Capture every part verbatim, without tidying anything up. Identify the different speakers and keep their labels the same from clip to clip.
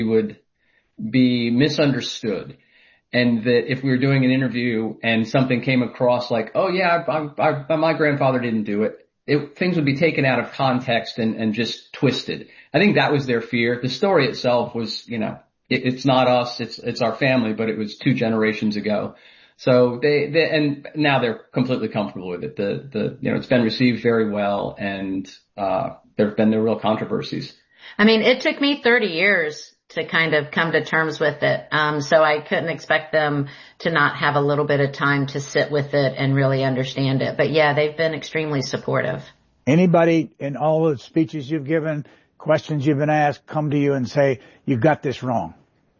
Speaker 1: would be misunderstood. And that if we were doing an interview and something came across like, oh yeah, I, I, I, my grandfather didn't do it, it, things would be taken out of context and, and just twisted. I think that was their fear. The story itself was, you know, it, it's not us, it's, it's our family, but it was two generations ago. So they, they, and now they're completely comfortable with it. The, the, you know, it's been received very well, and, uh, there have been no real controversies.
Speaker 2: I mean, it took me thirty years to kind of come to terms with it. Um, so I couldn't expect them to not have a little bit of time to sit with it and really understand it. But yeah, they've been extremely supportive.
Speaker 3: Anybody in all the speeches you've given, questions you've been asked, come to you and say, you got this wrong?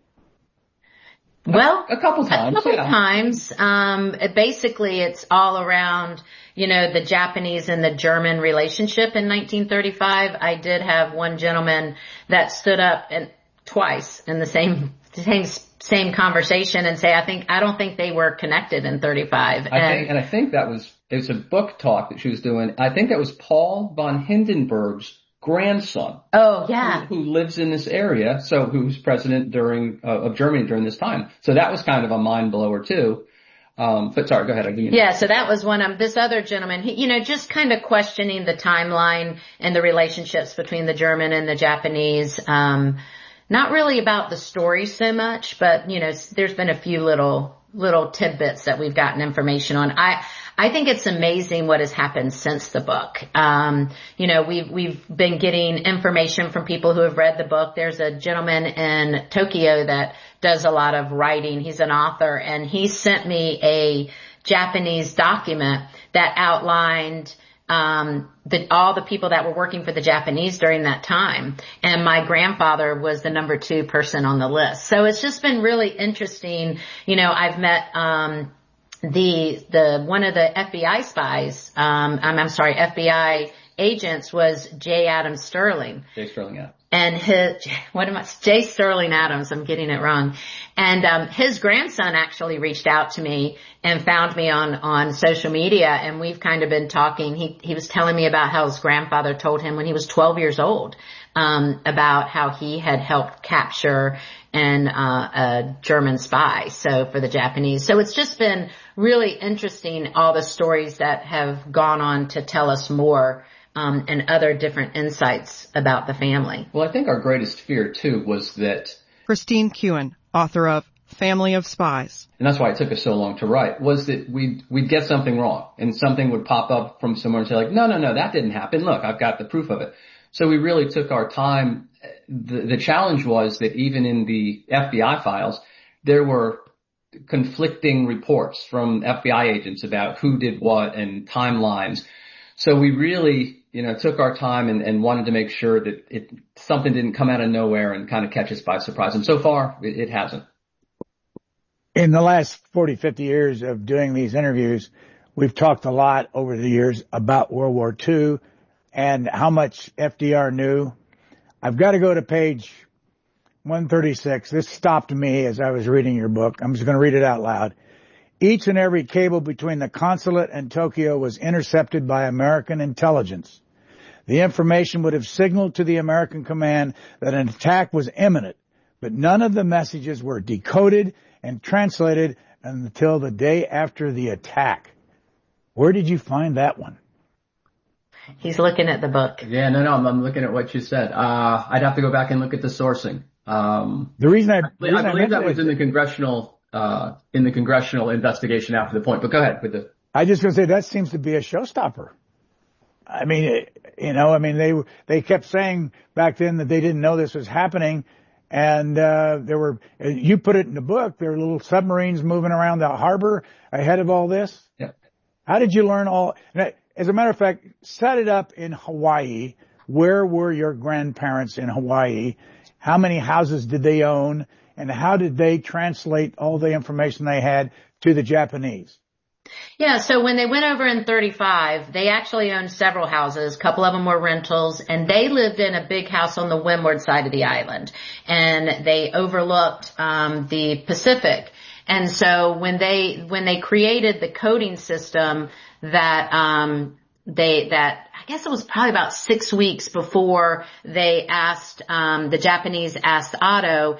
Speaker 2: Well,
Speaker 1: a, a couple times.
Speaker 2: A couple
Speaker 1: yeah.
Speaker 2: times. Um, it, basically it's all around, you know, the Japanese and the German relationship in nineteen thirty-five. I did have one gentleman that stood up and twice in the same, same, same conversation and say, I think, I don't think they were connected in thirty-five.
Speaker 1: I
Speaker 2: and,
Speaker 1: think, and I think that was, it was a book talk that she was doing. I think that was Paul von Hindenburg's grandson.
Speaker 2: Oh, yeah.
Speaker 1: Who, who lives in this area. So who's president during, uh, of Germany during this time. So that was kind of a mind blower too. Um, but sorry, go ahead. I'll give you
Speaker 2: yeah, so that was one of this other gentleman, he, you know, just kind of questioning the timeline and the relationships between the German and the Japanese. Um, Not really about the story so much, but, you know, there's been a few little, little tidbits that we've gotten information on. I, I think it's amazing what has happened since the book. Um, you know, we've, we've been getting information from people who have read the book. There's a gentleman in Tokyo that does a lot of writing. He's an author, and he sent me a Japanese document that outlined Um, the, all the people that were working for the Japanese during that time. And my grandfather was the number two person on the list. So it's just been really interesting. You know, I've met, um, the, the, one of the F B I spies, um, I'm, I'm sorry, F B I agents was J. Adams Sterling.
Speaker 1: J. Sterling, yeah.
Speaker 2: And his, what am I, J. Sterling Adams, I'm getting it wrong. And, um, his grandson actually reached out to me and found me on, on social media, and we've kind of been talking. He, he was telling me about how his grandfather told him when he was twelve years old, um, about how he had helped capture an, uh, a German spy. So for the Japanese. So it's just been really interesting, all the stories that have gone on to tell us more. Um, and other different insights about the family.
Speaker 1: Well, I think our greatest fear, too, was that
Speaker 4: Christine Kewen, author of Family of Spies.
Speaker 1: And that's why it took us so long to write, was that we'd, we'd get something wrong, and something would pop up from somewhere and say, like, no, no, no, that didn't happen. Look, I've got the proof of it. So we really took our time. The, the challenge was that even in the F B I files, there were conflicting reports from F B I agents about who did what and timelines. So we really, you know, took our time and, and wanted to make sure that it, something didn't come out of nowhere and kind of catch us by surprise. And so far, it, it hasn't.
Speaker 3: In the last forty, fifty years of doing these interviews, we've talked a lot over the years about World War Two and how much F D R knew. I've got to go to page one thirty-six. This stopped me as I was reading your book. I'm just going to read it out loud. Each and every cable between the consulate and Tokyo was intercepted by American intelligence. The information would have signaled to the American command that an attack was imminent, but none of the messages were decoded and translated until the day after the attack. Where did you find that one?
Speaker 2: He's looking at the book.
Speaker 1: Yeah, no, no, I'm, I'm looking at what you said. Uh, I'd have to go back and look at the sourcing. Um,
Speaker 3: the reason I,
Speaker 1: I,
Speaker 3: the reason
Speaker 1: I believe
Speaker 3: I
Speaker 1: that was
Speaker 3: it,
Speaker 1: in the congressional, uh, in the congressional investigation after the point, but go ahead with the.
Speaker 3: I just gonna say that seems to be a showstopper. I mean, it, you know, I mean, they, they kept saying back then that they didn't know this was happening. And, uh, there were, you put it in the book, there were little submarines moving around the harbor ahead of all this.
Speaker 1: Yeah.
Speaker 3: How did you learn all, as a matter of fact, set it up in Hawaii. Where were your grandparents in Hawaii? How many houses did they own? And how did they translate all the information they had to the Japanese?
Speaker 2: Yeah, so when they went over in thirty-five, they actually owned several houses. A couple of them were rentals, and they lived in a big house on the windward side of the island. And they overlooked um the Pacific. And so when they when they created the coding system that um they that I guess it was probably about six weeks before they asked um the Japanese asked Otto